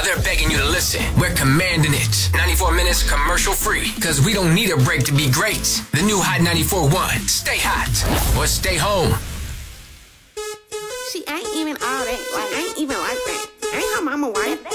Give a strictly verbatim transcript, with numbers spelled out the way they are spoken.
they're begging you to listen. We're commanding it. ninety-four minutes commercial free. Cause we don't need a break to be great. The new Hot ninety-four point one. Stay hot or stay home. She ain't even all that. Like, ain't even like that. Ain't her mama wife.